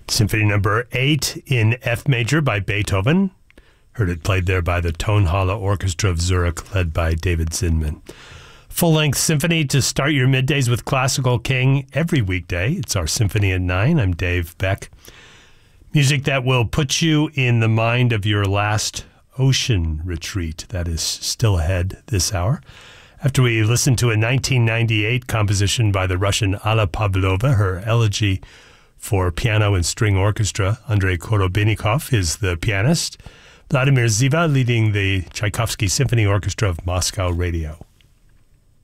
Symphony number 8 in F major by Beethoven. Heard it played there by the Tonhalle Orchestra of Zurich, led by David Zinman. Full-length symphony to start your middays with Classical King every weekday. It's our Symphony at 9. I'm Dave Beck. Music that will put you in the mind of your last ocean retreat. That is still ahead this hour. After we listen to a 1998 composition by the Russian Alla Pavlova, her elegy for piano and string orchestra. Andrei Korobenikov is the pianist. Vladimir Ziva leading the Tchaikovsky Symphony Orchestra of Moscow Radio.